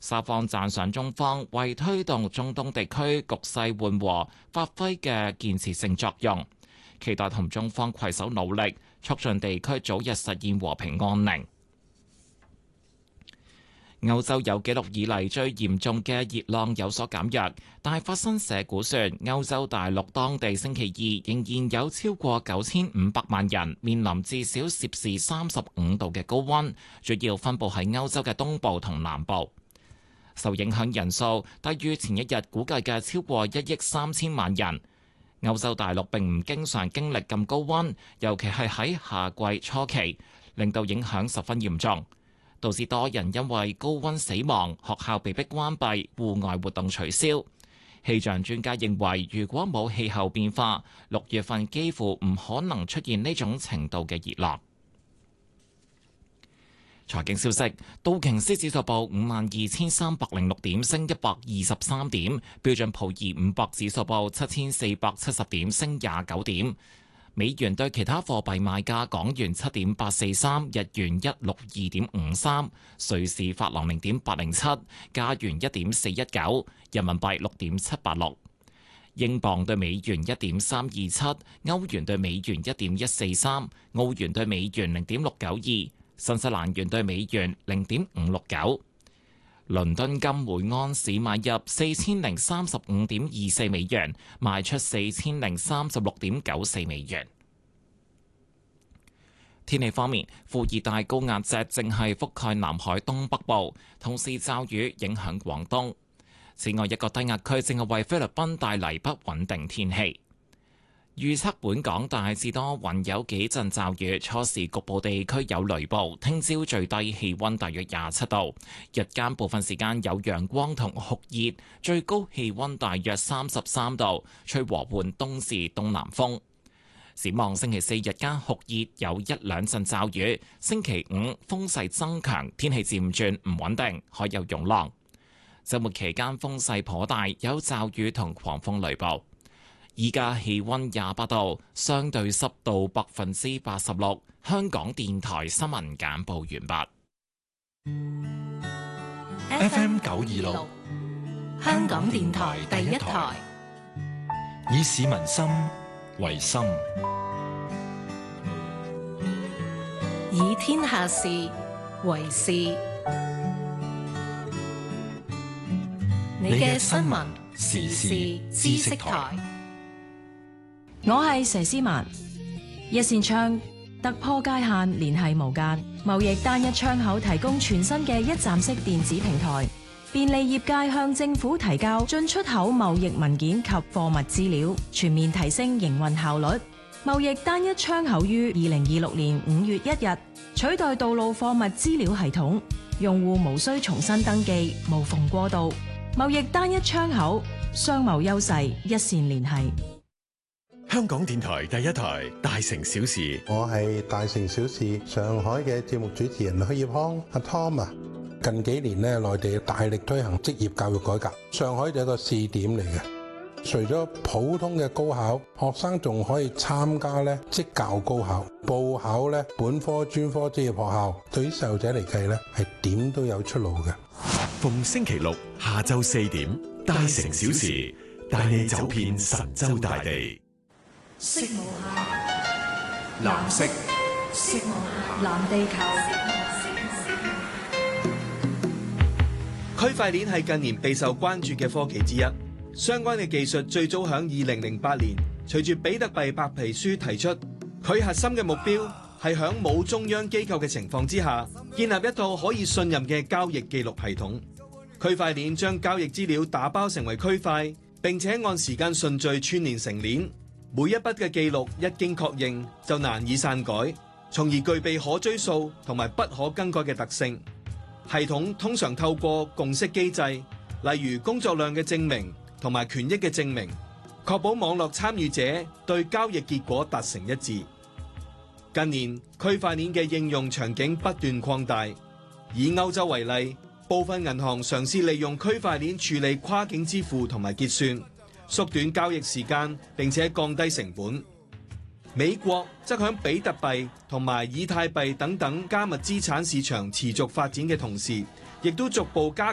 沙方讚賞中方為推動中東地區局勢緩和發揮嘅建設性作用，期待同中方攜手努力，促進地區早日實現和平安寧。歐洲有紀錄以嚟最嚴重嘅熱浪有所減弱，但係法新社估算，歐洲大陸當地星期二仍然有超過9500萬人面臨至少攝氏35度嘅高溫，主要分佈喺歐洲嘅東部同南部。受影響人數低於前一日估計嘅超過1億3000萬人。歐洲大陸並唔經常經歷咁高溫，尤其係喺夏季初期，令到影響十分嚴重，導致多人因為高溫死亡，學校被迫關閉，戶外活動取消。氣象專家認為，如果冇氣候變化，6月份幾乎唔可能出現呢種程度嘅熱浪。財經消息：道瓊斯指數報52,306點，升123點；標準普爾500指數報7,470點，升29點。美元對其他貨幣賣價：港元7.843，日元162.53，瑞士法郎0.807，加元1.419，人民幣6.786，英鎊對美元1.327，歐元對美元1.143，澳元對美元0.692。新西蘭元對美元0.569，倫敦金每盎司買入4035.24美元，賣出4036.94美元。天氣方面，副熱帶高壓脊正係覆蓋南海東北部，同時驟雨影響廣東。此外，一個低壓區正係為菲律賓帶嚟不穩定天氣。預測本港大致多雲，有幾陣驟雨，初時局部地區有雷暴。聽朝最低氣溫大約27度，日間部分時間有陽光同酷熱，最高氣溫大約33度，吹和緩東至東南風。展望星期四日間酷熱，有一兩陣驟雨。星期五風勢增強，天氣漸轉唔穩定，海有湧浪。週末期間風勢頗大，有驟雨同狂風雷暴。依家氣溫28度，相對濕度86%。香港電台新聞簡報完畢。FM 926，香港電台第一台，以市民心為心， 以天下事為事。你嘅新聞時事知識台。 我係佘詩曼。一扇窗突破界限，聯繫無間。貿易單一窗口提供全新嘅一站式電子平台，便利業界向政府提交進出口貿易文件及貨物資料，全面提升營運效率。貿易單一窗口於2026年5月1日取代道路貨物資料系統，用戶無需重新登記，無縫過渡。貿易單一窗口，商貿優勢一線聯繫。 香港電台第一台大城小事， 我係大城小事上海嘅節目主持人許業康阿 Tom 啊。近幾年咧，內地大力推行職業教育改革，上海就係一個試點嚟嘅。除咗普通嘅高考，學生仲可以參加咧職教高考，報考咧本科、專科職業學校。對於細路仔嚟計咧，係點都有出路嘅。 逢星期六下晝4點，大城小事帶你走遍神州大地。 色無限， 藍色， 色無限，藍地球。 區塊鏈係近年備受關注嘅科技之一，相關嘅技術最早響2008年，隨住比特幣白皮書提出，佢核心嘅目標係響冇中央機構嘅情況之下，建立一套可以信任嘅交易記錄系統。區塊鏈將交易資料打包成為區塊，並且按時間順序串連成鏈。每一筆嘅記錄一經確認就難以篡改，從而具備可追溯同埋不可更改嘅特性。系統通常透過共識機制，例如工作量嘅證明同埋權益嘅證明，確保網絡參與者對交易結果達成一致。近年區塊鏈嘅應用場景不斷擴大，以歐洲為例，部分銀行嘗試利用區塊鏈處理跨境支付同埋結算，縮短交易時間並且降低成本。美國則響比特幣同埋以太幣等等加密資產市場持續發展嘅同時，亦都逐步加